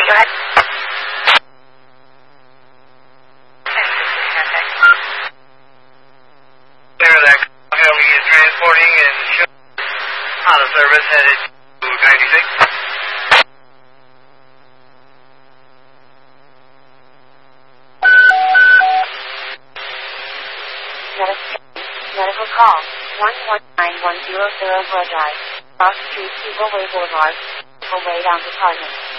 go ahead. There, that Helmy is transporting and out of service headed to 96. Medical call 11910 Thoroughborough Drive, Cross Street, Eagle Way Boulevard, Eagle Way Down Department.